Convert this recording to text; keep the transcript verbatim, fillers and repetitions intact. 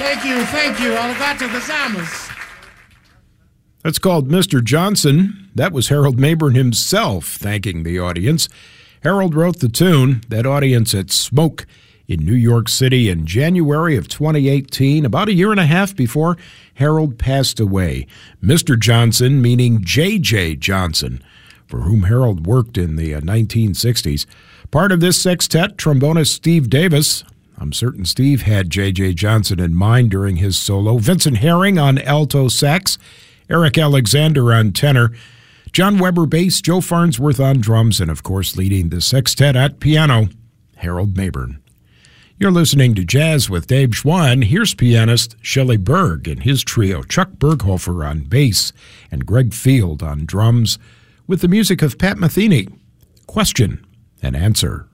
Thank you, thank you. Arigato gozaimasu. That's called Mister Johnson. That was Harold Mabern himself thanking the audience. Harold wrote the tune. That audience at Smoke in New York City in January of twenty eighteen, about a year and a half before Harold passed away. Mister Johnson, meaning J J Johnson, for whom Harold worked in the nineteen sixties. Part of this sextet, trombonist Steve Davis. I'm certain Steve had J J Johnson in mind during his solo. Vincent Herring on alto sax. Eric Alexander on tenor. John Weber bass. Joe Farnsworth on drums. And, of course, leading the sextet at piano, Harold Mabern. You're listening to Jazz with Dave Schwann. Here's pianist Shelley Berg and his trio, Chuck Berghofer on bass and Greg Field on drums, with the music of Pat Metheny. Question and answer.